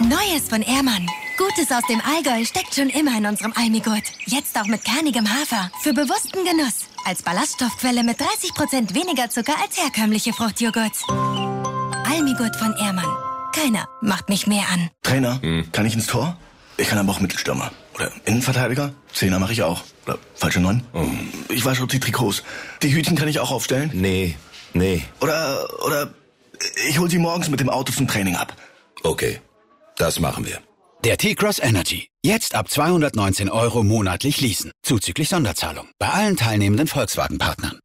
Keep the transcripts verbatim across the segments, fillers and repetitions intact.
Neues von Ehrmann. Gutes aus dem Allgäu steckt schon immer in unserem Almigurt. Jetzt auch mit kernigem Hafer. Für bewussten Genuss. Als Ballaststoffquelle mit dreißig Prozent weniger Zucker als herkömmliche Fruchtjoghurts. Almigurt von Ehrmann. Keiner macht mich mehr an. Trainer, hm. kann ich ins Tor? Ich kann aber auch Mittelstürmer. Oder Innenverteidiger? Zehner mache ich auch. Oder falsche Neun? Oh. Ich wasche die Trikots. Die Hütchen kann ich auch aufstellen? Nee, nee. Oder, oder ich hol sie morgens mit dem Auto zum Training ab. Okay, das machen wir. Der T-Cross Energy. Jetzt ab zweihundertneunzehn Euro monatlich leasen. Zuzüglich Sonderzahlung. Bei allen teilnehmenden Volkswagen-Partnern.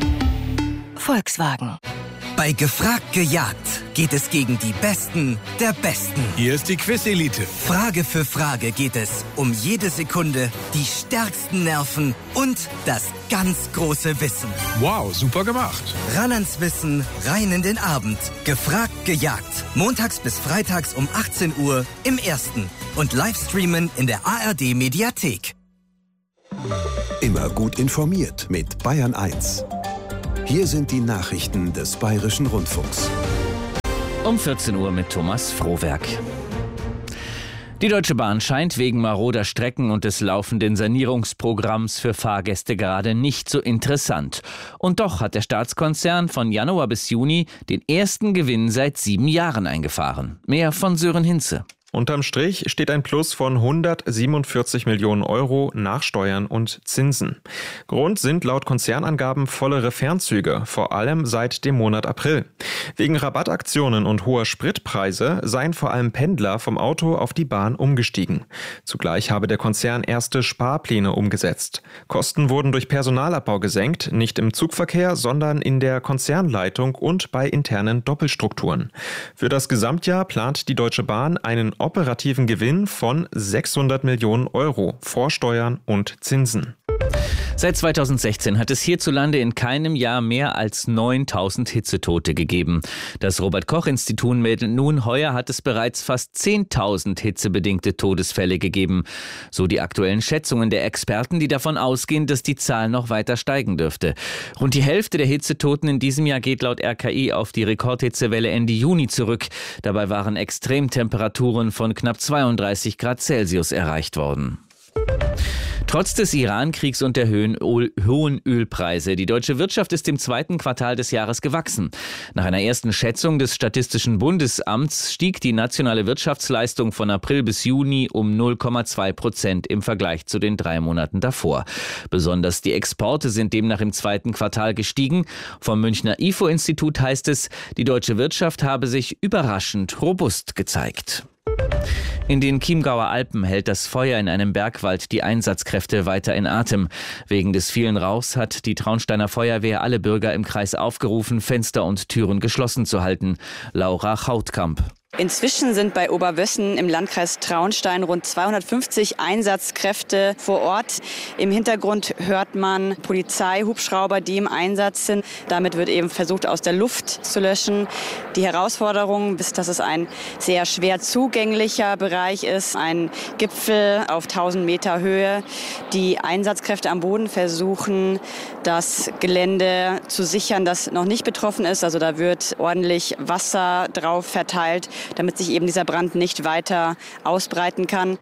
Volkswagen. Bei Gefragt gejagt geht es gegen die Besten der Besten. Hier ist die Quiz-Elite. Frage für Frage geht es um jede Sekunde, die stärksten Nerven und das ganz große Wissen. Wow, super gemacht. Ran ans Wissen, rein in den Abend. Gefragt gejagt. Montags bis freitags um achtzehn Uhr im Ersten. Und Livestreamen in der A R D-Mediathek. Immer gut informiert mit Bayern eins. Hier sind die Nachrichten des Bayerischen Rundfunks. Um vierzehn Uhr mit Thomas Frohwerk. Die Deutsche Bahn scheint wegen maroder Strecken und des laufenden Sanierungsprogramms für Fahrgäste gerade nicht so interessant. Und doch hat der Staatskonzern von Januar bis Juni den ersten Gewinn seit sieben Jahren eingefahren. Mehr von Sören Hinze. Unterm Strich steht ein Plus von hundertsiebenundvierzig Millionen Euro nach Steuern und Zinsen. Grund sind laut Konzernangaben vollere Fernzüge, vor allem seit dem Monat April. Wegen Rabattaktionen und hoher Spritpreise seien vor allem Pendler vom Auto auf die Bahn umgestiegen. Zugleich habe der Konzern erste Sparpläne umgesetzt. Kosten wurden durch Personalabbau gesenkt, nicht im Zugverkehr, sondern in der Konzernleitung und bei internen Doppelstrukturen. Für das Gesamtjahr plant die Deutsche Bahn einen operativen Gewinn von sechshundert Millionen Euro vor Steuern und Zinsen. Seit zweitausendsechzehn hat es hierzulande in keinem Jahr mehr als neuntausend Hitzetote gegeben. Das Robert-Koch-Institut meldet nun, heuer hat es bereits fast zehntausend hitzebedingte Todesfälle gegeben. So die aktuellen Schätzungen der Experten, die davon ausgehen, dass die Zahl noch weiter steigen dürfte. Rund die Hälfte der Hitzetoten in diesem Jahr geht laut R K I auf die Rekordhitzewelle Ende Juni zurück. Dabei waren Extremtemperaturen von knapp zweiunddreißig Grad Celsius erreicht worden. Trotz des Iran-Kriegs und der hohen Ölpreise, die deutsche Wirtschaft ist im zweiten Quartal des Jahres gewachsen. Nach einer ersten Schätzung des Statistischen Bundesamts stieg die nationale Wirtschaftsleistung von April bis Juni um null Komma zwei Prozent im Vergleich zu den drei Monaten davor. Besonders die Exporte sind demnach im zweiten Quartal gestiegen. Vom Münchner I F O-Institut heißt es, die deutsche Wirtschaft habe sich überraschend robust gezeigt. In den Chiemgauer Alpen hält das Feuer in einem Bergwald die Einsatzkräfte weiter in Atem. Wegen des vielen Rauchs hat die Traunsteiner Feuerwehr alle Bürger im Kreis aufgerufen, Fenster und Türen geschlossen zu halten. Laura Chautkamp. Inzwischen sind bei Oberwössen im Landkreis Traunstein rund zweihundertfünfzig Einsatzkräfte vor Ort. Im Hintergrund hört man Polizeihubschrauber, die im Einsatz sind. Damit wird eben versucht, aus der Luft zu löschen. Die Herausforderung ist, dass es ein sehr schwer zugänglicher Bereich ist, ein Gipfel auf tausend Meter Höhe. Die Einsatzkräfte am Boden versuchen, das Gelände zu sichern, das noch nicht betroffen ist. Also da wird ordentlich Wasser drauf verteilt, damit sich eben dieser Brand nicht weiter ausbreiten kann.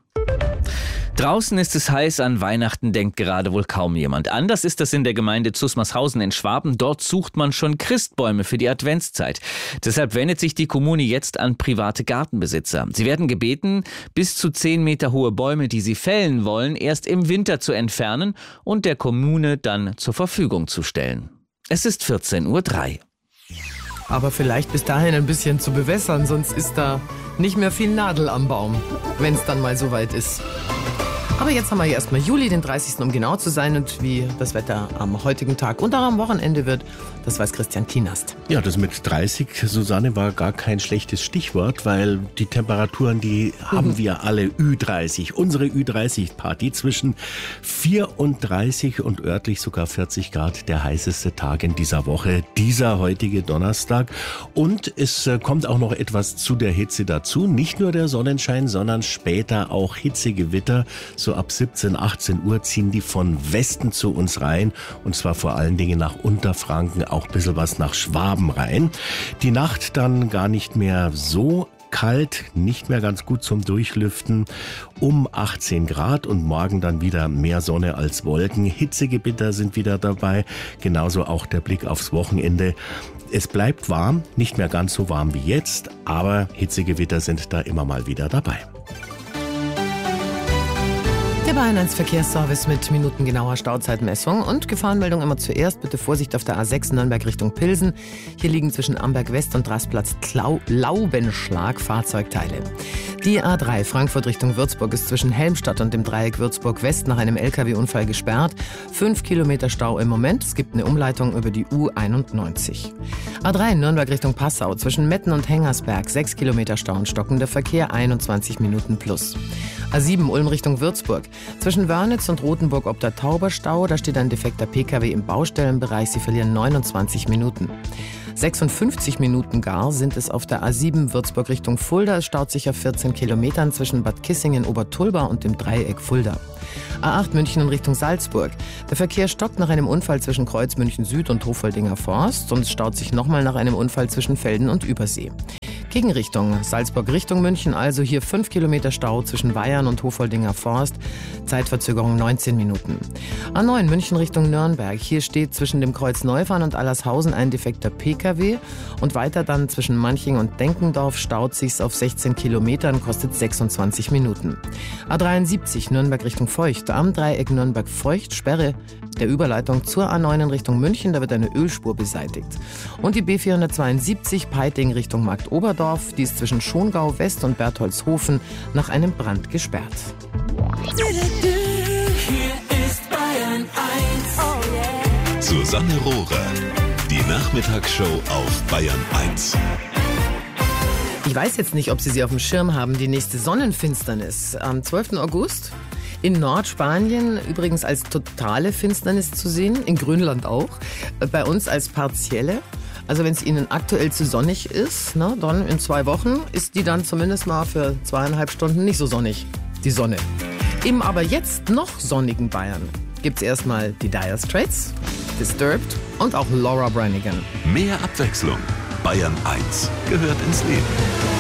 Draußen ist es heiß, an Weihnachten denkt gerade wohl kaum jemand. Anders ist das in der Gemeinde Zusmarshausen in Schwaben. Dort sucht man schon Christbäume für die Adventszeit. Deshalb wendet sich die Kommune jetzt an private Gartenbesitzer. Sie werden gebeten, bis zu zehn Meter hohe Bäume, die sie fällen wollen, erst im Winter zu entfernen und der Kommune dann zur Verfügung zu stellen. Es ist vierzehn Uhr drei. Aber vielleicht bis dahin ein bisschen zu bewässern, sonst ist da nicht mehr viel Nadel am Baum, wenn es dann mal soweit ist. Aber jetzt haben wir ja erstmal Juli, den dreißigsten um genau zu sein. Und wie das Wetter am heutigen Tag und auch am Wochenende wird, das weiß Christian Kienast. Ja, das mit dreißig, Susanne, war gar kein schlechtes Stichwort, weil die Temperaturen, die mhm. haben wir alle Ü dreißig. Unsere Ü dreißig Party zwischen vierunddreißig und örtlich sogar vierzig Grad, der heißeste Tag in dieser Woche, dieser heutige Donnerstag. Und es kommt auch noch etwas zu der Hitze dazu. Nicht nur der Sonnenschein, sondern später auch Hitzegewitter. So ab siebzehn, achtzehn Uhr ziehen die von Westen zu uns rein. Und zwar vor allen Dingen nach Unterfranken, auch ein bisschen was nach Schwaben rein. Die Nacht dann gar nicht mehr so kalt, nicht mehr ganz gut zum Durchlüften, um achtzehn Grad und morgen dann wieder mehr Sonne als Wolken. Hitzegewitter sind wieder dabei, genauso auch der Blick aufs Wochenende. Es bleibt warm, nicht mehr ganz so warm wie jetzt, aber Hitzegewitter sind da immer mal wieder dabei. Der Bayern eins Verkehrsservice mit minutengenauer Stauzeitmessung und Gefahrenmeldung immer zuerst. Bitte Vorsicht auf der A sechs Nürnberg Richtung Pilsen. Hier liegen zwischen Amberg West und Rastplatz Klau- Laubenschlag Fahrzeugteile. Die A drei Frankfurt Richtung Würzburg ist zwischen Helmstadt und dem Dreieck Würzburg West nach einem L K W-Unfall gesperrt. Fünf Kilometer Stau im Moment. Es gibt eine Umleitung über die U einundneunzig. A drei Nürnberg Richtung Passau zwischen Metten und Hengersberg. Sechs Kilometer Stau und stockender Verkehr, einundzwanzig Minuten plus. A sieben Ulm Richtung Würzburg. Zwischen Wörnitz und Rothenburg ob der Tauberstau, da steht ein defekter P K W im Baustellenbereich. Sie verlieren neunundzwanzig Minuten. sechsundfünfzig Minuten gar sind es auf der A sieben Würzburg Richtung Fulda. Es staut sich auf vierzehn Kilometern zwischen Bad Kissingen, Obertulba und dem Dreieck Fulda. A acht München in Richtung Salzburg. Der Verkehr stockt nach einem Unfall zwischen Kreuz München Süd und Hofoldinger Forst und es staut sich nochmal nach einem Unfall zwischen Velden und Übersee. Gegenrichtung Salzburg Richtung München, also hier fünf Kilometer Stau zwischen Weyern und Hofoldinger Forst, Zeitverzögerung neunzehn Minuten. A neun München Richtung Nürnberg, hier steht zwischen dem Kreuz Neufahren und Allershausen ein defekter P K W und weiter dann zwischen Manching und Denkendorf staut sich's auf sechzehn Kilometern, kostet sechsundzwanzig Minuten. A dreiundsiebzig Nürnberg Richtung Feucht, am Dreieck Nürnberg-Feucht, Sperre der Überleitung zur A neun in Richtung München, da wird eine Ölspur beseitigt. Und die B vierhundertzweiundsiebzig Peiting Richtung Marktoberdorf, die ist zwischen Schongau West und Bertholdshofen nach einem Brand gesperrt. Hier ist Bayern eins. Oh yeah. Susanne Rohrer, die Nachmittagsshow auf Bayern eins. Ich weiß jetzt nicht, ob Sie sie auf dem Schirm haben, die nächste Sonnenfinsternis am zwölften August. In Nordspanien übrigens als totale Finsternis zu sehen, in Grönland auch, bei uns als partielle. Also wenn es Ihnen aktuell zu sonnig ist, na, dann in zwei Wochen ist die dann zumindest mal für zweieinhalb Stunden nicht so sonnig, die Sonne. Im aber jetzt noch sonnigen Bayern gibt es erstmal die Dire Straits, Disturbed und auch Laura Branigan. Mehr Abwechslung. Bayern eins gehört ins Leben.